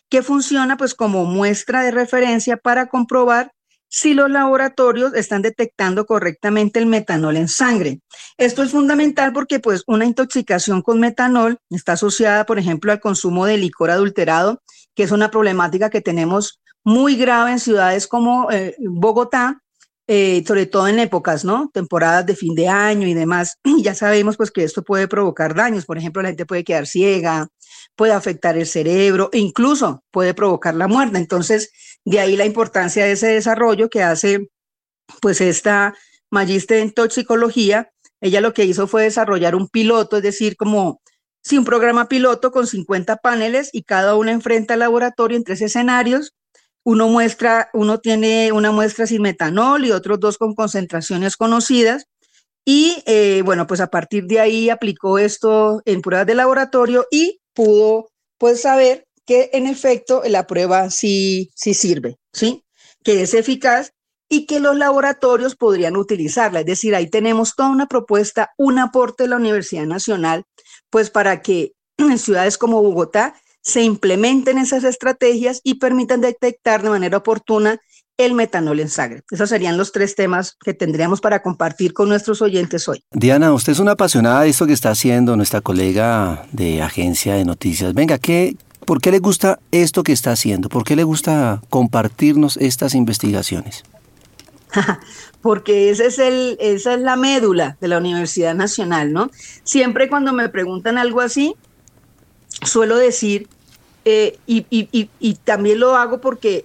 que funciona pues como muestra de referencia para comprobar si los laboratorios están detectando correctamente el metanol en sangre. Esto es fundamental porque pues una intoxicación con metanol está asociada, por ejemplo, al consumo de licor adulterado, que es una problemática que tenemos muy grave en ciudades como Bogotá, sobre todo en épocas, ¿no? Temporadas de fin de año y demás. Y ya sabemos pues que esto puede provocar daños. Por ejemplo, la gente puede quedar ciega, puede afectar el cerebro e incluso puede provocar la muerte. Entonces, de ahí la importancia de ese desarrollo que hace pues esta magíster en toxicología. Ella lo que hizo fue desarrollar un piloto, es decir, como sí, un programa piloto con 50 paneles y cada uno enfrenta al laboratorio en 3 escenarios. Uno tiene una muestra sin metanol y otros dos con concentraciones conocidas. Y bueno, pues a partir de ahí aplicó esto en pruebas de laboratorio y pudo pues saber que en efecto la prueba sí sirve, ¿sí? Que es eficaz y que los laboratorios podrían utilizarla. Es decir, ahí tenemos toda una propuesta, un aporte de la Universidad Nacional, pues para que en ciudades como Bogotá se implementen esas estrategias y permitan detectar de manera oportuna el metanol en sangre. Esos serían los 3 temas que tendríamos para compartir con nuestros oyentes hoy. Diana, usted es una apasionada de esto que está haciendo nuestra colega de agencia de noticias. Venga, ¿por qué le gusta esto que está haciendo? ¿Por qué le gusta compartirnos estas investigaciones? Porque esa es la médula de la Universidad Nacional, ¿no? Siempre cuando me preguntan algo así, suelo decir, y también lo hago porque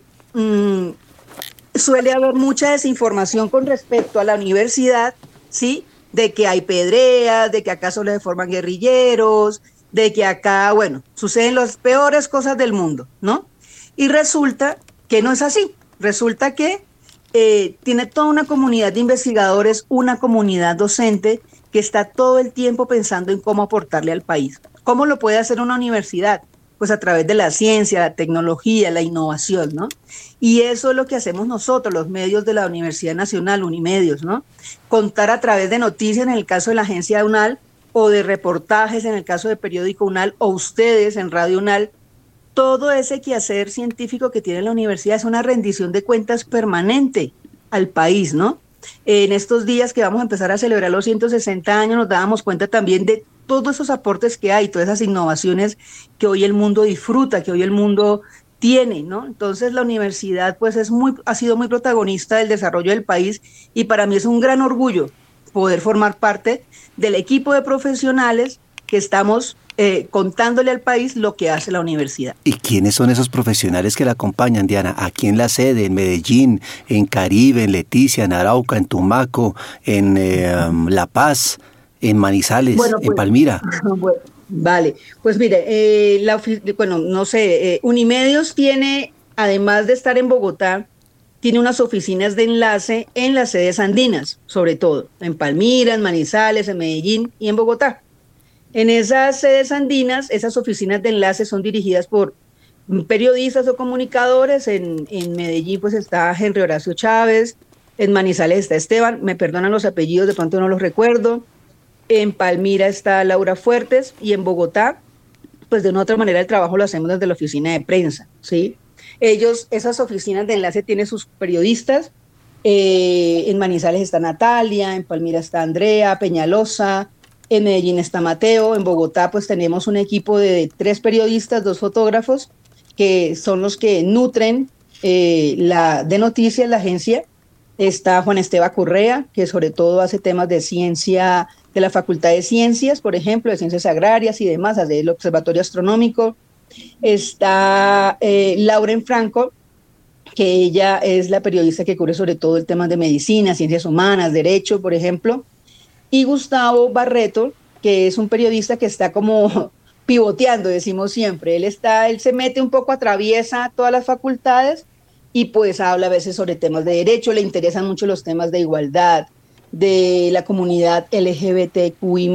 suele haber mucha desinformación con respecto a la universidad, ¿sí? De que hay pedreas, de que acá solo se forman guerrilleros, de que acá, bueno, suceden las peores cosas del mundo, ¿no? Y resulta que no es así. Resulta que tiene toda una comunidad de investigadores, una comunidad docente que está todo el tiempo pensando en cómo aportarle al país. ¿Cómo lo puede hacer una universidad? Pues a través de la ciencia, la tecnología, la innovación, ¿no? Y eso es lo que hacemos nosotros, los medios de la Universidad Nacional, Unimedios, ¿no? Contar a través de noticias en el caso de la agencia UNAL o de reportajes en el caso de periódico UNAL o ustedes en Radio UNAL, todo ese quehacer científico que tiene la universidad es una rendición de cuentas permanente al país, ¿no? En estos días que vamos a empezar a celebrar los 160 años, nos dábamos cuenta también de todos esos aportes que hay, todas esas innovaciones que hoy el mundo disfruta, que hoy el mundo tiene, ¿no? Entonces la universidad pues ha sido muy protagonista del desarrollo del país y para mí es un gran orgullo poder formar parte del equipo de profesionales que estamos contándole al país lo que hace la universidad. ¿Y quiénes son esos profesionales que la acompañan, Diana? ¿Aquí en la sede, en Medellín, en Caribe, en Leticia, en Arauca, en Tumaco, en La Paz, en Manizales, Bueno, en pues, Palmira? bueno, vale. Pues mire, bueno, no sé, Unimedios tiene, además de estar en Bogotá, tiene unas oficinas de enlace en las sedes andinas, sobre todo, en Palmira, en Manizales, en Medellín y en Bogotá. En esas sedes andinas, esas oficinas de enlace son dirigidas por periodistas o comunicadores. En Medellín pues está Henry Horacio Chávez, en Manizales está Esteban, me perdonan los apellidos, de pronto no los recuerdo. En Palmira está Laura Fuertes y en Bogotá, pues de una otra manera el trabajo lo hacemos desde la oficina de prensa, ¿sí? Esas oficinas de enlace tienen sus periodistas. En Manizales está Natalia, en Palmira está Andrea Peñalosa, en Medellín está Mateo, en Bogotá pues tenemos un equipo de 3 periodistas, 2 fotógrafos, que son los que nutren de noticias la agencia. Está Juan Esteban Correa, que sobre todo hace temas de ciencia, de la Facultad de Ciencias, por ejemplo, de Ciencias Agrarias y demás, del Observatorio Astronómico. Está Lauren Franco, que ella es la periodista que cubre sobre todo el tema de medicina, ciencias humanas, derecho, por ejemplo. Y Gustavo Barreto, que es un periodista que está como pivoteando, decimos siempre. Él se mete un poco, atraviesa todas las facultades y pues habla a veces sobre temas de derecho, le interesan mucho los temas de igualdad, de la comunidad LGBTQI+,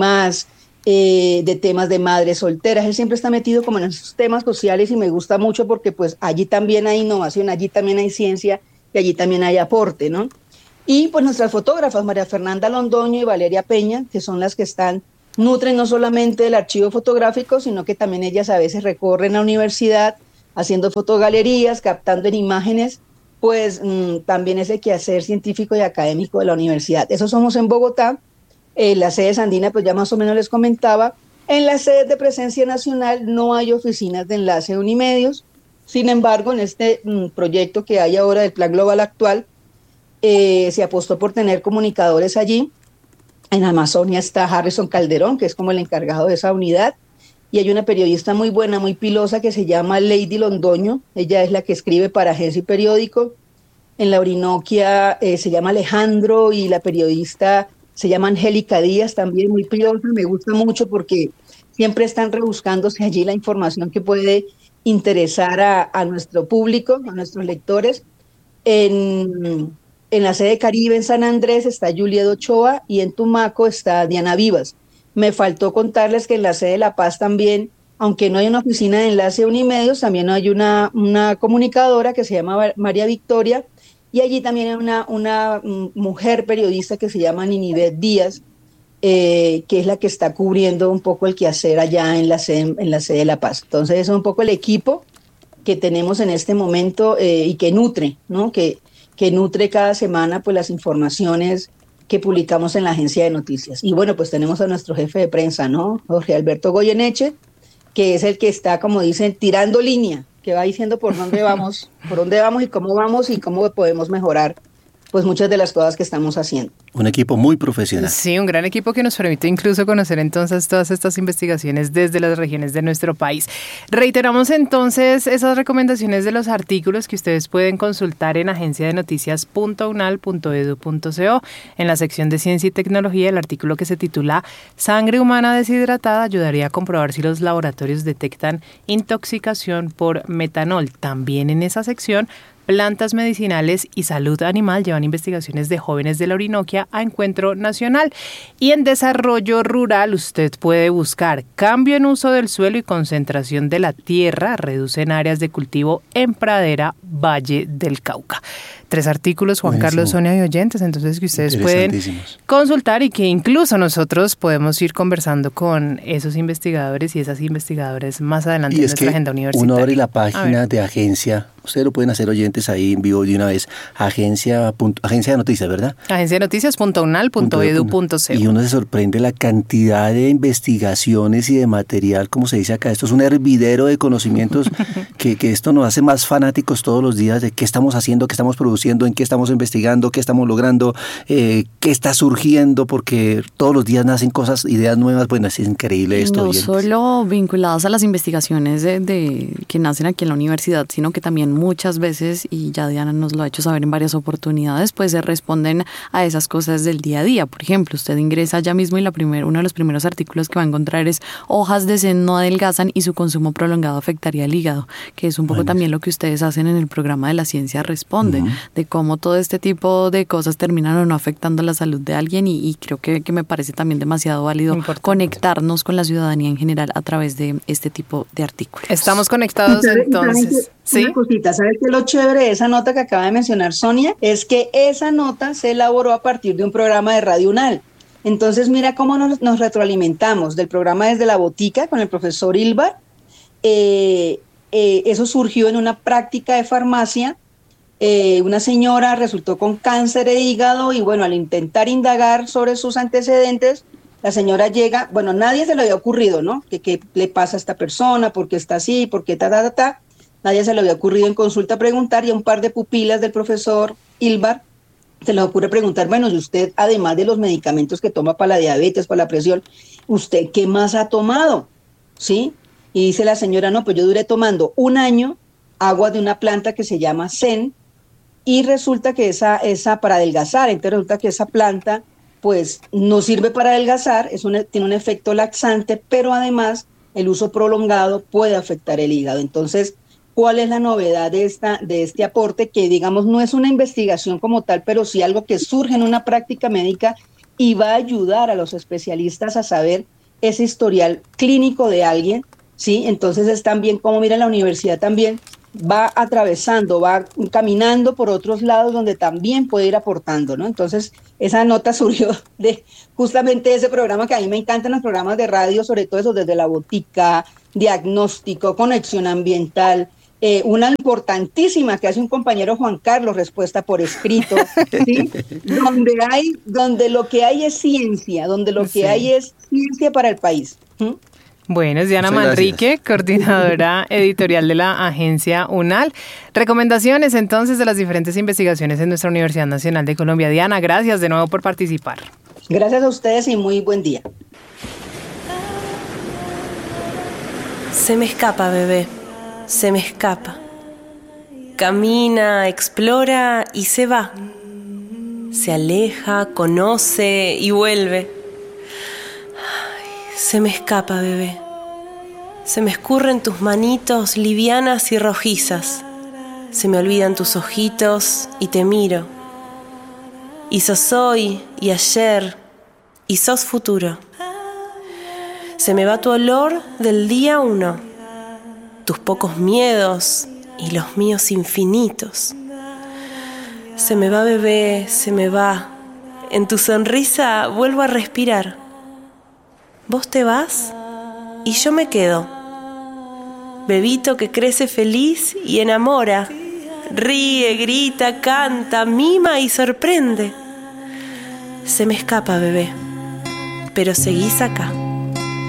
de temas de madres solteras. Él siempre está metido como en esos temas sociales y me gusta mucho porque pues allí también hay innovación, allí también hay ciencia y allí también hay aporte, ¿no? Y pues nuestras fotógrafas, María Fernanda Londoño y Valeria Peña, que son las que nutren no solamente el archivo fotográfico, sino que también ellas a veces recorren la universidad haciendo fotogalerías, captando en imágenes, pues también es el quehacer científico y académico de la universidad. Eso somos en Bogotá. Las sedes andinas, pues ya más o menos les comentaba. En las sedes de presencia nacional no hay oficinas de enlace de Unimedios. Sin embargo, en este proyecto que hay ahora del Plan Global actual, se apostó por tener comunicadores allí. En Amazonia está Harrison Calderón, que es como el encargado de esa unidad, y hay una periodista muy buena, muy pilosa, que se llama Lady Londoño. Ella es la que escribe para Agencia y Periódico. En la Orinoquia se llama Alejandro, y la periodista se llama Angélica Díaz, también muy pilosa. Me gusta mucho porque siempre están rebuscándose allí la información que puede interesar a nuestro público, a nuestros lectores. En la sede Caribe en San Andrés está Juliet Ochoa, y en Tumaco está Diana Vivas. Me faltó contarles que en la sede de La Paz también, aunque no hay una oficina de enlace de Unimedios, también hay una comunicadora que se llama María Victoria, y allí también hay una mujer periodista que se llama Ninibet Díaz, que es la que está cubriendo un poco el quehacer allá en la sede de La Paz. Entonces, es un poco el equipo que tenemos en este momento, y que nutre, ¿no? Que nutre cada semana pues las informaciones que publicamos en la agencia de noticias. Y bueno, pues tenemos a nuestro jefe de prensa, ¿no? Jorge Alberto Goyeneche, que es el que está, como dicen, tirando línea, que va diciendo por dónde vamos y cómo podemos mejorar pues muchas de las cosas que estamos haciendo. Un equipo muy profesional. Sí, un gran equipo que nos permite incluso conocer entonces todas estas investigaciones desde las regiones de nuestro país. Reiteramos entonces esas recomendaciones de los artículos que ustedes pueden consultar en agenciadenoticias.unal.edu.co. En la sección de Ciencia y Tecnología, el artículo que se titula Sangre humana deshidratada ayudaría a comprobar si los laboratorios detectan intoxicación por metanol. También en esa sección, Plantas medicinales y salud animal llevan investigaciones de jóvenes de la Orinoquia a encuentro nacional. Y en desarrollo rural usted puede buscar cambio en uso del suelo y concentración de la tierra, reducen áreas de cultivo en pradera, Valle del Cauca. 3 artículos, Juan Buenísimo. Carlos, Sonia y oyentes, entonces que ustedes pueden consultar y que incluso nosotros podemos ir conversando con esos investigadores y esas investigadoras más adelante en nuestra agenda universitaria. Uno abre la página de agencia, ustedes lo pueden hacer oyentes ahí en vivo de una vez, agencia de noticias, ¿verdad? agencianoticias.unal.edu.co. Y uno se sorprende la cantidad de investigaciones y de material, como se dice acá. Esto es un hervidero de conocimientos que esto nos hace más fanáticos todos los días de qué estamos haciendo, qué estamos produciendo, en qué estamos investigando, qué estamos logrando, qué está surgiendo, porque todos los días nacen cosas, ideas nuevas. Bueno, es increíble esto. No solo vinculadas a las investigaciones que nacen aquí en la universidad, sino que también muchas veces, y ya Diana nos lo ha hecho saber en varias oportunidades, pues se responden a esas cosas del día a día. Por ejemplo, usted ingresa ya mismo y uno de los primeros artículos que va a encontrar es hojas de zen no adelgazan y su consumo prolongado afectaría el hígado, que es un poco también lo que ustedes hacen en el programa de La Ciencia Responde, de cómo todo este tipo de cosas terminan o no afectando la salud de alguien, y creo que me parece también demasiado válido conectarnos con la ciudadanía en general a través de este tipo de artículos. Estamos conectados entonces. ¿Sí? Una cosita, ¿sabes qué? Lo chévere de esa nota que acaba de mencionar Sonia es que esa nota se elaboró a partir de un programa de Radio UNAL. Entonces mira cómo nos retroalimentamos del programa Desde la Botica con el profesor Ilbar. Eso surgió en una práctica de farmacia. Una señora resultó con cáncer de hígado y bueno, al intentar indagar sobre sus antecedentes, la señora llega, bueno, nadie se le había ocurrido, ¿no? ¿Qué le pasa a esta persona? ¿Por qué está así? ¿Por qué ta? Nadie se le había ocurrido en consulta preguntar, y a un par de pupilas del profesor Ilbar se les ocurre preguntar, bueno, y usted, además de los medicamentos que toma para la diabetes, para la presión, ¿usted qué más ha tomado? ¿Sí? Y dice la señora, no, pues yo duré tomando 1 año agua de una planta que se llama zen, y resulta que esa para adelgazar, entonces resulta que esa planta pues no sirve para adelgazar, tiene un efecto laxante, pero además el uso prolongado puede afectar el hígado. Entonces, ¿cuál es la novedad de este aporte? Que digamos no es una investigación como tal, pero sí algo que surge en una práctica médica y va a ayudar a los especialistas a saber ese historial clínico de alguien, ¿sí? Entonces es también como, mira, la universidad también va atravesando, va caminando por otros lados donde también puede ir aportando, ¿no? Entonces, esa nota surgió de justamente ese programa que a mí me encantan, los programas de radio, sobre todo eso, Desde la Botica, Diagnóstico, Conexión Ambiental, una importantísima que hace un compañero Juan Carlos, respuesta por escrito, ¿sí? donde lo que hay es ciencia, donde lo que hay es ciencia para el país. Bueno, es Diana Manrique, coordinadora editorial de la agencia UNAL. Recomendaciones entonces de las diferentes investigaciones en nuestra Universidad Nacional de Colombia. Diana, gracias de nuevo por participar. Gracias a ustedes y muy buen día. Se me escapa, bebé, se me escapa. Camina, explora y se va. Se aleja, conoce y vuelve. Ay, se me escapa, bebé. Se me escurren tus manitos livianas y rojizas. Se me olvidan tus ojitos y te miro. Y sos hoy y ayer y sos futuro. Se me va tu olor del día 1, tus pocos miedos y los míos infinitos. Se me va, bebé, se me va. En tu sonrisa vuelvo a respirar. Vos te vas y yo me quedo. Bebito que crece feliz y enamora. Ríe, grita, canta, mima y sorprende. Se me escapa, bebé, pero seguís acá.